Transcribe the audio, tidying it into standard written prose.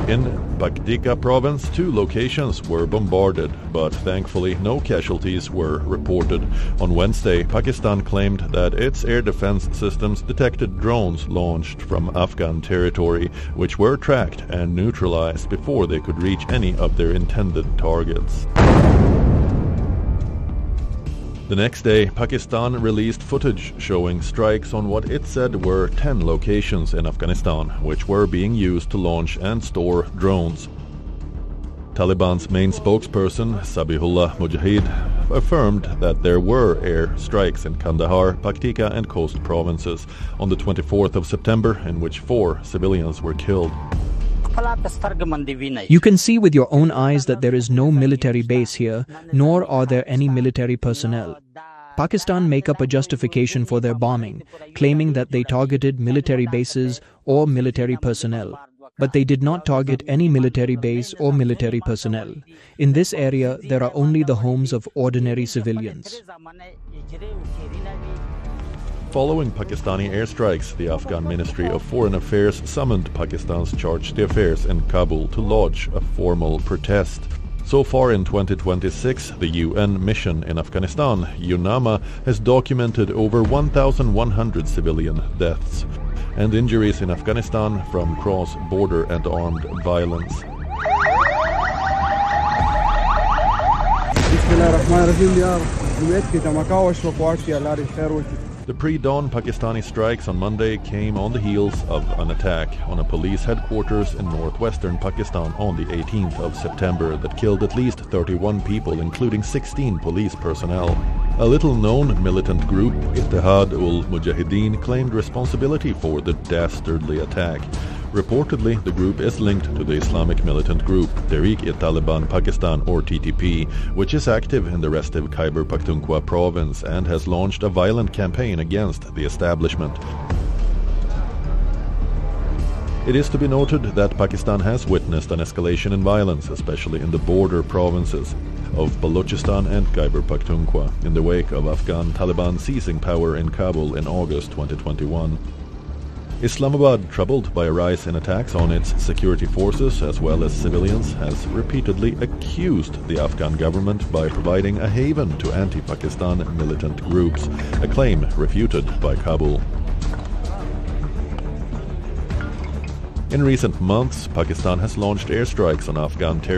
In Paktika province, 2 locations were bombarded, but thankfully no casualties were reported. On Wednesday, Pakistan claimed that its air defense systems detected drones launched from Afghan territory, which were tracked and neutralized before they could reach any of their intended targets. The next day, Pakistan released footage showing strikes on what it said were 10 locations in Afghanistan, which were being used to launch and store drones. Taliban's main spokesperson, Zabihullah Mujahid, affirmed that there were air strikes in Kandahar, Paktika and Khost provinces on the 24th of September, in which 4 civilians were killed. You can see with your own eyes that there is no military base here, nor are there any military personnel. Pakistan make up a justification for their bombing, claiming that they targeted military bases or military personnel. But they did not target any military base or military personnel. In this area, there are only the homes of ordinary civilians. Following Pakistani airstrikes, the Afghan Ministry of Foreign Affairs summoned Pakistan's charge d'affaires in Kabul to lodge a formal protest. So far in 2026, the UN mission in Afghanistan, UNAMA, has documented over 1,100 civilian deaths and injuries in Afghanistan from cross-border and armed violence. The pre-dawn Pakistani strikes on Monday came on the heels of an attack on a police headquarters in northwestern Pakistan on the 18th of September that killed at least 31 people, including 16 police personnel. A little-known militant group, Ittihad-ul-Mujahideen, claimed responsibility for the dastardly attack. Reportedly, the group is linked to the Islamic militant group Tehreek-e-Taliban Pakistan, or TTP, which is active in the restive Khyber Pakhtunkhwa province and has launched a violent campaign against the establishment. It is to be noted that Pakistan has witnessed an escalation in violence, especially in the border provinces of Balochistan and Khyber Pakhtunkhwa, in the wake of Afghan Taliban seizing power in Kabul in August 2021. Islamabad, troubled by a rise in attacks on its security forces as well as civilians, has repeatedly accused the Afghan government by providing a haven to anti-Pakistan militant groups, a claim refuted by Kabul. In recent months, Pakistan has launched airstrikes on Afghan territory